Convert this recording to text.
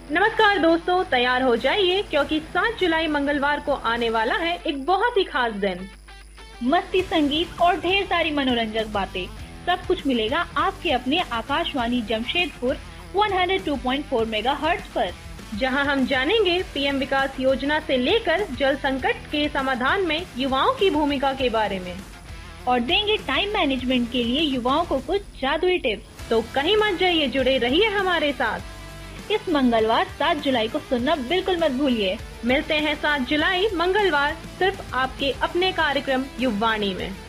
नमस्कार दोस्तों, तैयार हो जाइए क्योंकि 7 जुलाई मंगलवार को आने वाला है एक बहुत ही खास दिन। मस्ती, संगीत और ढेर सारी मनोरंजक बातें, सब कुछ मिलेगा आपके अपने आकाशवाणी जमशेदपुर 102.4 मेगाहर्ट्ज पर, जहां हम जानेंगे पीएम विकास योजना से लेकर जल संकट के समाधान में युवाओं की भूमिका के बारे में और देंगे टाइम मैनेजमेंट के लिए युवाओं को कुछ जादुई टिप्स। तो कहीं मत जाइए, जुड़े रहिए हमारे साथ। इस मंगलवार 7 जुलाई को सुनना बिल्कुल मत भूलिए। मिलते हैं 7 जुलाई मंगलवार सिर्फ आपके अपने कार्यक्रम युववाणी में।